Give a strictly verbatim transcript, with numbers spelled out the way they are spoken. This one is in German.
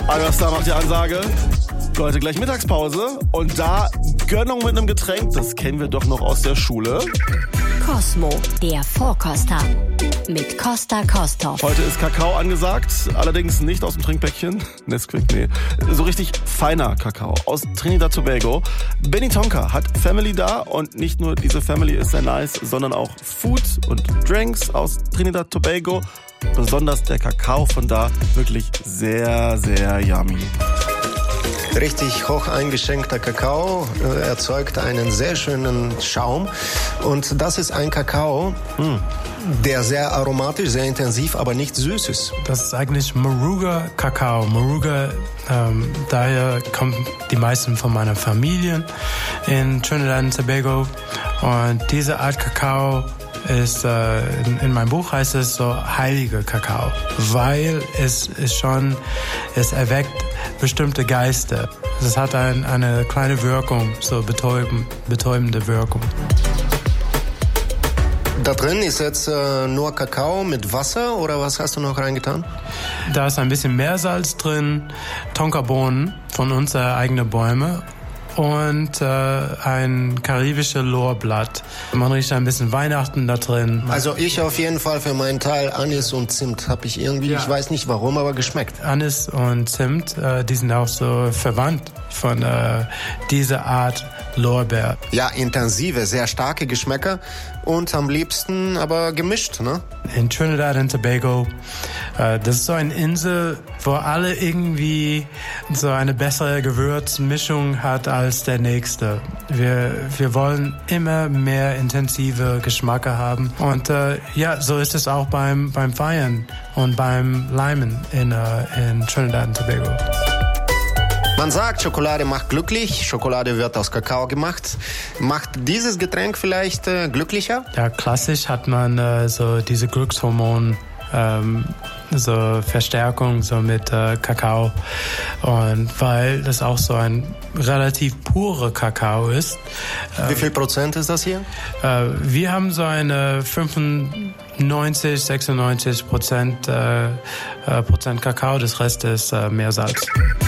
Alverstar macht die Ansage. Leute, gleich Mittagspause. Und da Gönnung mit einem Getränk, das kennen wir doch noch aus der Schule. Cosmo, der Vorkoster. Mit Costa Kosthoff. Heute ist Kakao angesagt, allerdings nicht aus dem Trinkpäckchen. Nesquik, nee. So richtig feiner Kakao aus Trinidad Tobago. Benny Tonka hat Family da und nicht nur diese Family ist sehr nice, sondern auch Food und Drinks aus Trinidad Tobago. Besonders der Kakao von da wirklich sehr, sehr yummy. Richtig hoch eingeschenkter Kakao äh, erzeugt einen sehr schönen Schaum. Und das ist ein Kakao, mh, der sehr aromatisch, sehr intensiv, aber nicht süß ist. Das ist eigentlich Moruga-Kakao. Moruga, ähm, daher kommen die meisten von meiner Familie in Trinidad und Tobago. Und diese Art Kakao ist, äh, in, in meinem Buch heißt es so heilige Kakao, weil es ist schon, es erweckt bestimmte Geister. Es hat ein, eine kleine Wirkung, so betäuben, betäubende Wirkung. Da drin ist jetzt äh, nur Kakao mit Wasser oder was hast du noch reingetan? Da ist ein bisschen Meersalz drin, Tonkabohnen von unseren eigenen Bäumen und äh, ein karibisches Lorbeerblatt. Man riecht ein bisschen Weihnachten da drin. Also ich auf jeden Fall für meinen Teil Anis und Zimt habe ich irgendwie, ja. Ich weiß nicht warum, aber geschmeckt. Anis und Zimt, äh, die sind auch so verwandt von äh, dieser Art Lorbeer. Ja, intensive, sehr starke Geschmäcker und am liebsten aber gemischt, ne? In Trinidad und Tobago, äh, das ist so eine Insel, wo alle irgendwie so eine bessere Gewürzmischung hat als der nächste. Wir, wir wollen immer mehr intensive Geschmäcker haben und äh, ja, so ist es auch beim, beim Feiern und beim Limen in, äh, in Trinidad und Tobago. Man sagt, Schokolade macht glücklich, Schokolade wird aus Kakao gemacht. Macht dieses Getränk vielleicht äh, glücklicher? Ja, klassisch hat man äh, so diese Glückshormone, ähm, so Verstärkung so mit äh, Kakao. Und weil das auch so ein relativ purer Kakao ist. Äh, Wie viel Prozent ist das hier? Äh, wir haben so eine fünfundneunzig, sechsundneunzig Prozent, äh, Prozent Kakao, das Rest ist äh, Meersalz.